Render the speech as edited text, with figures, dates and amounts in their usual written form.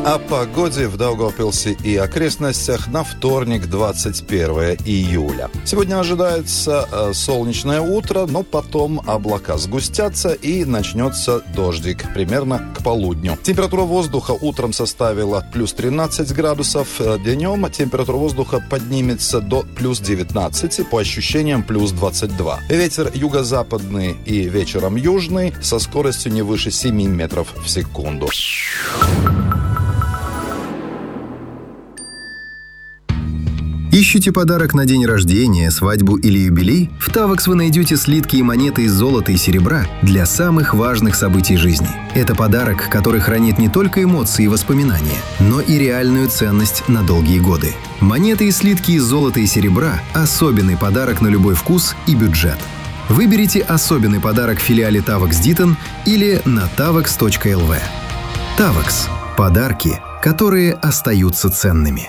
О погоде в Даугавпилсе и окрестностях на вторник, 21 июля. Сегодня ожидается солнечное утро, но потом облака сгустятся и начнется дождик примерно к полудню. Температура воздуха утром составила плюс 13 градусов, днем температура воздуха поднимется до плюс 19, по ощущениям плюс 22. Ветер юго-западный и вечером южный со скоростью не выше 7 метров в секунду. Ищете подарок на день рождения, свадьбу или юбилей? В Тавекс вы найдете слитки и монеты из золота и серебра для самых важных событий жизни. Это подарок, который хранит не только эмоции и воспоминания, но и реальную ценность на долгие годы. Монеты и слитки из золота и серебра – особенный подарок на любой вкус и бюджет. Выберите особенный подарок в филиале Тавекс Дитон или на tavex.lv. Тавекс – подарки, которые остаются ценными.